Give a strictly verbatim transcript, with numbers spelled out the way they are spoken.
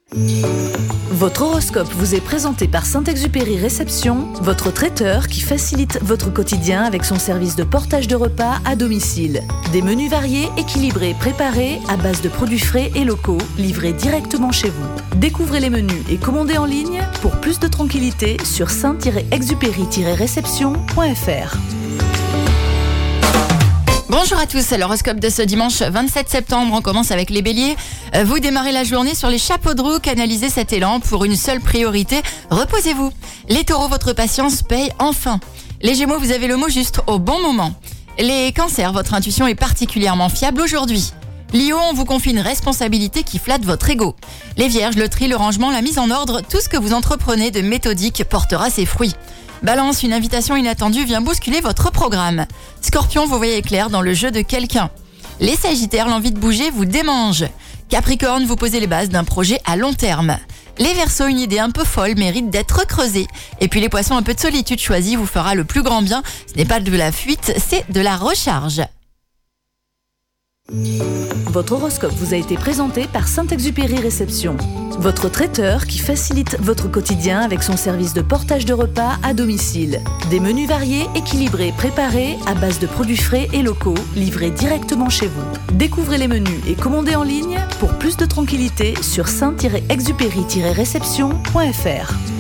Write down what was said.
Votre horoscope vous est présenté par Saint-Exupéry Réception, votre traiteur qui facilite votre quotidien avec son service de portage de repas à domicile. Des menus variés, équilibrés, préparés à base de produits frais et locaux, livrés directement chez vous. Découvrez les menus et commandez en ligne pour plus de tranquillité sur saint exupéry réception point f r. Bonjour à tous, l'horoscope de ce dimanche vingt-sept septembre, on commence avec les béliers. Vous démarrez la journée sur les chapeaux de roue, canalisez cet élan pour une seule priorité, reposez-vous. Les taureaux, votre patience paye enfin. Les gémeaux, vous avez le mot juste au bon moment. Les cancers, votre intuition est particulièrement fiable aujourd'hui. Lion, on vous confie une responsabilité qui flatte votre ego. Les vierges, le tri, le rangement, la mise en ordre, tout ce que vous entreprenez de méthodique portera ses fruits. Balance, une invitation inattendue vient bousculer votre programme. Scorpion, vous voyez clair dans le jeu de quelqu'un. Les sagittaires, l'envie de bouger vous démange. Capricorne, vous posez les bases d'un projet à long terme. Les verseaux, une idée un peu folle mérite d'être creusée. Et puis les poissons, un peu de solitude choisie vous fera le plus grand bien. Ce n'est pas de la fuite, c'est de la recharge. Votre horoscope vous a été présenté par Saint-Exupéry Réception, votre traiteur qui facilite votre quotidien avec son service de portage de repas à domicile. Des menus variés, équilibrés, préparés à base de produits frais et locaux, livrés directement chez vous. Découvrez les menus et commandez en ligne pour plus de tranquillité sur saint exupéry réception point f r.